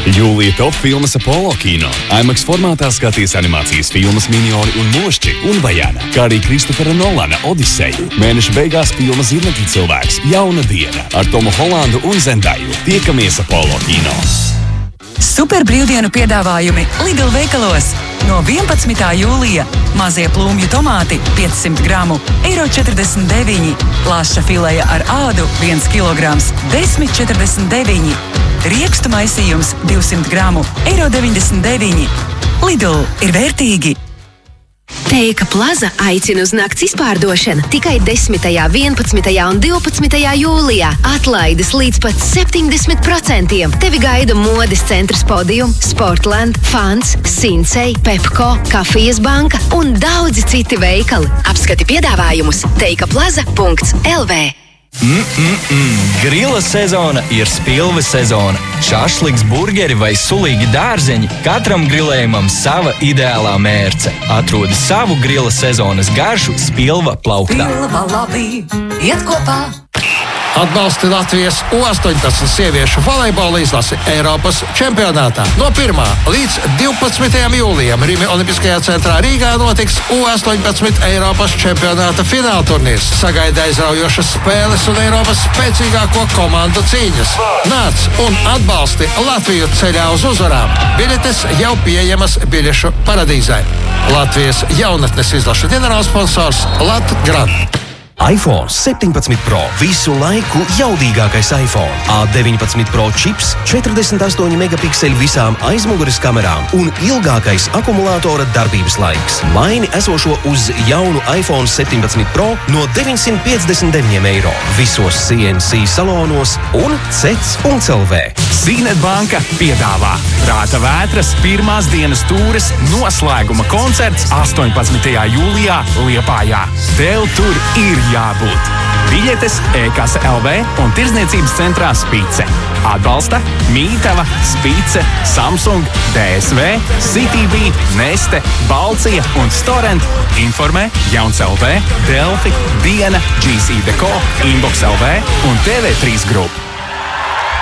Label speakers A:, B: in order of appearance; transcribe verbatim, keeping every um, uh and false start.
A: Jūlija top filmas Apollo kino. IMAX formātā skatīs animācijas filmas Minioni un Mošķi un Vajana, kā arī Kristofera Nolana Odiseju. Mēneša beigās filma Zirnekļa cilvēks Jauna diena ar Tomu Holandu un Zendaju. Tiekamies Apollo kino.
B: Super brīvdienu piedāvājumi Lidl veikalos. No vienpadsmitā jūlija mazie plūmju tomāti piecsimt gramu, eiro četrdesmit deviņi. Lāša fileja ar ādu viens kilograms, desmit četrdesmit deviņi. Riekstu maisījums divsimt gramu, eiro deviņdesmit deviņi. Lidl ir vērtīgi.
C: Teika Plaza aicina uz nakts izpārdošanu tikai desmitajā, vienpadsmitajā un divpadsmitajā jūlijā. Atlaides līdz pat septiņdesmit procentiem. Tevi gaida modes centrs Podium, Sportland, Fans, Sinsei, Pepko, Kafijas banka un daudzi citi veikali. Apskati piedāvājumus teika plaza punkts el vē.
D: Mm-mm-mm. Grila sezona ir spilve sezona. Šašliks, burgeri vai sulīgi dārzeņi, katram grilējumam sava ideālā mērce. Atrodi savu grila sezonas garšu Spilva plauktā.
B: Pilva labi, iet kopā.
E: Atbalsti Latvijas U astoņpadsmit sieviešu volejbola izlasi Eiropas čempionātā. No pirmā līdz divpadsmitajam jūlijam Rimi Olimpiskajā centrā Rīgā notiks U astoņpadsmit Eiropas čempionāta fināla turnīrs. Sagaida aizraujošas spēles un Eiropas spēcīgāko komandu cīņas. Nāc un atbalsti Latviju ceļā uz uzvarām. Biļetes jau pieejamas biļešu paradīzē. Latvijas jaunatnes izlaša ģenerālsponsors Latgrad.
F: iPhone septiņpadsmit Pro. Visu laiku jaudīgākais iPhone. A deviņpadsmit Pro čips, četrdesmit astoņi megapikseli visām aizmugures kamerām un ilgākais akumulātora darbības laiks. Maini esošo uz jaunu iPhone septiņpadsmit Pro no deviņsimt piecdesmit deviņi eiro. Visos C N C salonos un cets punkts el vē.
G: Zīnet banka piedāvā Prāta vētras pirmās dienas tūres noslēguma koncerts astoņpadsmitajā jūlijā Liepājā. Tev tur ir jābūt. Biļetes e-kasa punkts el vē un tirdzniecības centrā Spice. Atbalsta Mītava, Spice, Samsung, D S V, C T V, Neste, Balcija un Storent. Informē Jauns punkts el vē, Delfi, Diena, G C Deco, Inbox punkts el vē un T V trīs grupa.